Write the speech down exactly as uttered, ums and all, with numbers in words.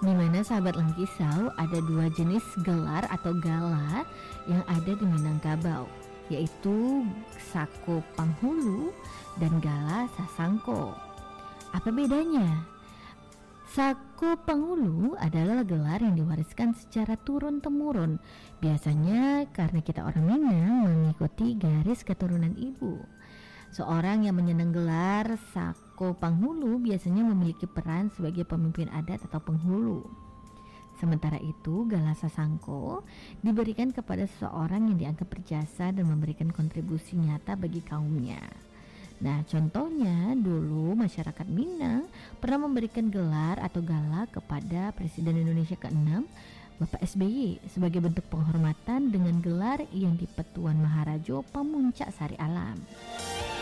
di mana sahabat Langkisau ada dua jenis gelar atau gala yang ada di Minangkabau, yaitu Sako Panghulu dan Gala Sasangko. Apa bedanya? Sako Panghulu adalah gelar yang diwariskan secara turun-temurun. Biasanya karena kita orang Minang mengikuti garis keturunan ibu. Seorang yang menyandang gelar Sako Panghulu biasanya memiliki peran sebagai pemimpin adat atau penghulu. Sementara itu, Gala Sasangko diberikan kepada seseorang yang dianggap berjasa dan memberikan kontribusi nyata bagi kaumnya. Nah, contohnya dulu masyarakat Minang pernah memberikan gelar atau gala kepada Presiden Indonesia keenam, Bapak S B Y, sebagai bentuk penghormatan dengan gelar yang di Petuan Maharajo Pamuncak Sari Alam.